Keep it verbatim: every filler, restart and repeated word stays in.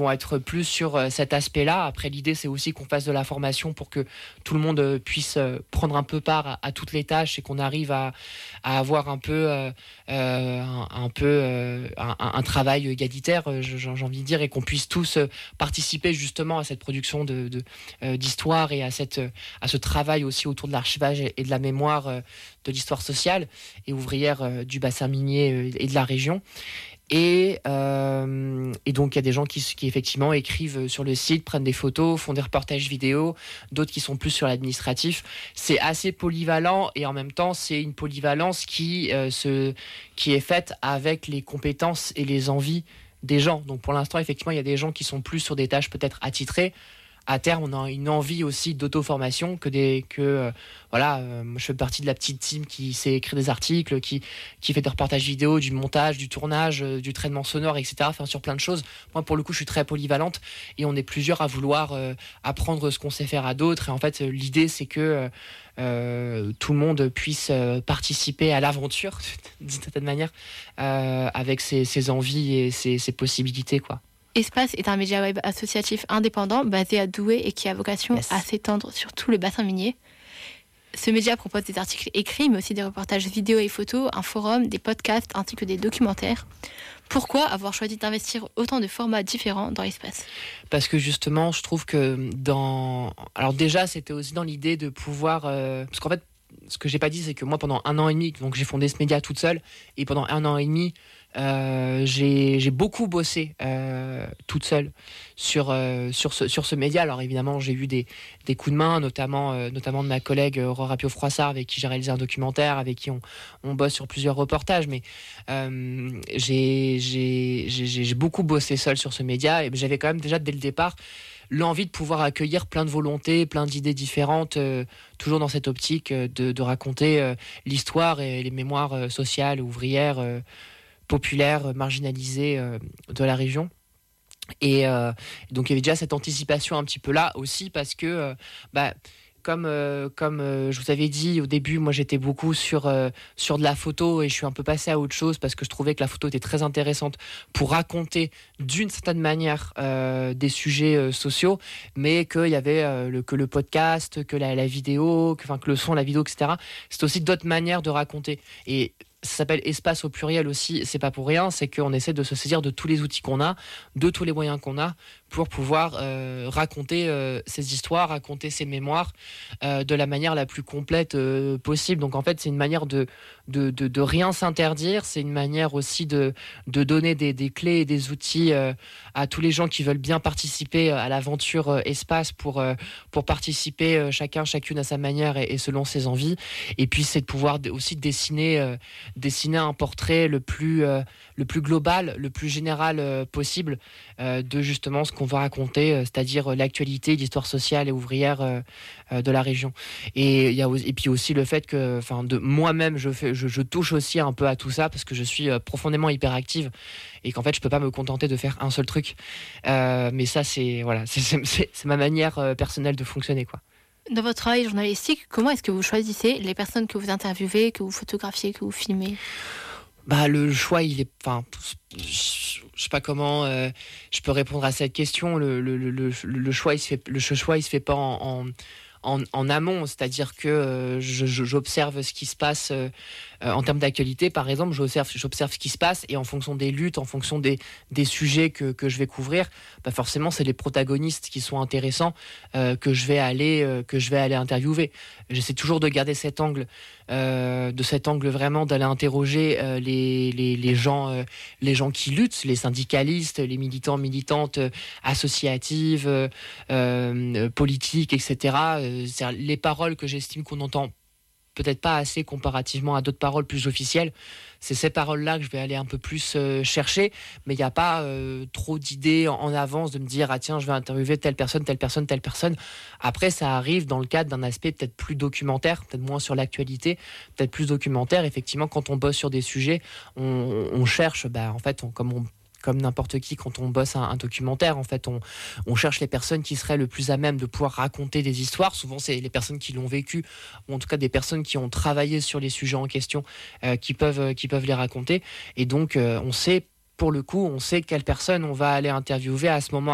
vont être plus sur euh, cet aspect-là. Après, l'idée, c'est aussi qu'on fasse de la formation pour que tout le monde euh, puisse euh, prendre un peu part à, à toutes les tâches et qu'on arrive à, à avoir un peu, euh, euh, un, un peu euh, un, un travail égalitaire, euh, j'ai, j'ai envie de dire, et qu'on puisse tous euh, participer justement à cette production de, de, euh, d'histoire et à, cette, à ce travail aussi autour de l'archivage et, et de la mémoire euh, de l'histoire sociale et ouvrière euh, du bassin minier euh, et de la région. Et, euh, et donc il y a des gens qui, qui effectivement écrivent sur le site, prennent des photos, font des reportages vidéo, d'autres qui sont plus sur l'administratif. C'est assez polyvalent et en même temps c'est une polyvalence qui, euh, se, qui est faite avec les compétences et les envies des gens. Donc pour l'instant effectivement il y a des gens qui sont plus sur des tâches peut-être attitrées. À terme, on a une envie aussi d'auto-formation que des que euh, voilà. Euh, je fais partie de la petite team qui sait écrire des articles, qui qui fait des reportages vidéo, du montage, du tournage, euh, du traitement sonore, et cetera. Enfin sur plein de choses. Moi, pour le coup, je suis très polyvalente et on est plusieurs à vouloir euh, apprendre ce qu'on sait faire à d'autres. Et en fait, l'idée c'est que euh, tout le monde puisse euh, participer à l'aventure d'une certaine manière euh, avec ses, ses envies et ses, ses possibilités, quoi. Espace est un média web associatif indépendant basé à Douai et qui a vocation Yes. à s'étendre sur tout le bassin minier. Ce média propose des articles écrits, mais aussi des reportages vidéo et photos, un forum, des podcasts ainsi que des documentaires. Pourquoi avoir choisi d'investir autant de formats différents dans l'espace ? Parce que justement, je trouve que dans... Alors déjà, c'était aussi dans l'idée de pouvoir... Euh... Parce qu'en fait, ce que j'ai pas dit, c'est que moi, pendant un an et demi, donc j'ai fondé ce média toute seule, et pendant un an et demi, Euh, j'ai, j'ai beaucoup bossé euh, toute seule sur, euh, sur, ce, sur ce média. Alors évidemment, j'ai eu des, des coups de main, notamment, euh, notamment de ma collègue Aurora Pio-Froissart, avec qui j'ai réalisé un documentaire, avec qui on, on bosse sur plusieurs reportages. Mais euh, j'ai, j'ai, j'ai, j'ai beaucoup bossé seule sur ce média et j'avais quand même déjà dès le départ l'envie de pouvoir accueillir plein de volontés, plein d'idées différentes, euh, toujours dans cette optique de, de raconter euh, l'histoire et les mémoires euh, sociales, ouvrières, euh, populaire, marginalisée euh, de la région. Et euh, donc il y avait déjà cette anticipation un petit peu là aussi parce que euh, bah, comme, euh, comme euh, je vous avais dit au début, moi j'étais beaucoup sur, euh, sur de la photo et je suis un peu passé à autre chose parce que je trouvais que la photo était très intéressante pour raconter d'une certaine manière euh, des sujets euh, sociaux, mais qu'il y avait euh, le, que le podcast, que la, la vidéo, que, enfin, que le son, la vidéo, et cetera. C'est aussi d'autres manières de raconter. Et ça s'appelle espace au pluriel aussi, c'est pas pour rien, c'est qu'on essaie de se saisir de tous les outils qu'on a, de tous les moyens qu'on a pour pouvoir euh, raconter euh, ces histoires, raconter ces mémoires euh, de la manière la plus complète euh, possible. Donc en fait, c'est une manière de, de, de, de rien s'interdire, c'est une manière aussi de, de donner des, des clés et des outils euh, à tous les gens qui veulent bien participer à l'aventure euh, espace pour, euh, pour participer euh, chacun, chacune à sa manière et, et selon ses envies. Et puis c'est de pouvoir aussi dessiner... Euh, dessiner un portrait le plus, euh, le plus global, le plus général euh, possible euh, de justement ce qu'on va raconter, euh, c'est-à-dire euh, l'actualité, l'histoire sociale et ouvrière euh, euh, de la région. Et, y a, et puis aussi le fait que de moi-même, je, fais, je, je touche aussi un peu à tout ça parce que je suis euh, profondément hyperactive et qu'en fait, je ne peux pas me contenter de faire un seul truc. Euh, mais ça, c'est, voilà, c'est, c'est, c'est, c'est ma manière euh, personnelle de fonctionner, quoi. Dans votre travail journalistique, comment est-ce que vous choisissez les personnes que vous interviewez, que vous photographiez, que vous filmez ? Bah, le choix, il est... Enfin, je sais pas comment euh, je peux répondre à cette question. Le, le, le, le, le, choix, il se fait, le choix, il se fait pas en... en En, en amont, c'est-à-dire que euh, je, je, j'observe ce qui se passe euh, en termes d'actualité, par exemple, j'observe, j'observe ce qui se passe et en fonction des luttes, en fonction des, des sujets que, que je vais couvrir, bah forcément, c'est les protagonistes qui sont intéressants euh, que je vais aller euh, que je vais aller interviewer. J'essaie toujours de garder cet angle, euh, de cet angle vraiment d'aller interroger euh, les, les, les gens, euh, les gens qui luttent, les syndicalistes, les militants, militantes, euh, associatives, euh, euh, politiques, et cetera. C'est les paroles que j'estime qu'on entend peut-être pas assez comparativement à d'autres paroles plus officielles. C'est ces paroles-là que je vais aller un peu plus euh, chercher, mais il n'y a pas euh, trop d'idées en, en avance de me dire ah tiens je vais interviewer telle personne, telle personne, telle personne. Après ça arrive dans le cadre d'un aspect peut-être plus documentaire, peut-être moins sur l'actualité, peut-être plus documentaire. Effectivement, quand on bosse sur des sujets, on, on cherche, bah en fait, on, comme on comme n'importe qui, quand on bosse un, un documentaire, en fait, on, on cherche les personnes qui seraient le plus à même de pouvoir raconter des histoires. Souvent, c'est les personnes qui l'ont vécu, ou en tout cas des personnes qui ont travaillé sur les sujets en question, euh, qui peuvent, qui peuvent les raconter. Et donc, euh, on sait, pour le coup, on sait quelle personne on va aller interviewer à ce moment